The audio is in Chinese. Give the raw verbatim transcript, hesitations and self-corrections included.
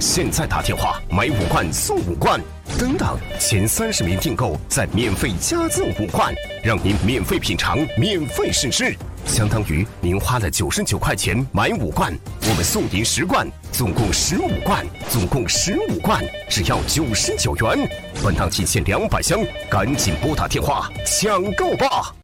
现在打电话买五罐送五罐，等等，前三十名订购再免费加赠五罐，让您免费品尝，免费试吃，相当于您花了九十九块钱买五罐，我们送您十罐，总共十五罐，总共十五罐，只要九十九元。本档仅限两百箱，赶紧拨打电话抢购吧！